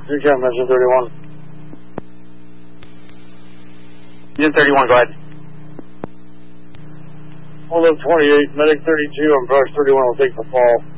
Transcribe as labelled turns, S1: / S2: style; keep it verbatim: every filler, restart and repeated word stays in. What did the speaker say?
S1: three ten, Engine thirty-one.
S2: Engine thirty-one, go ahead.
S1: Hold up twenty-eight, medic thirty-two, and brush thirty-one will take the fall.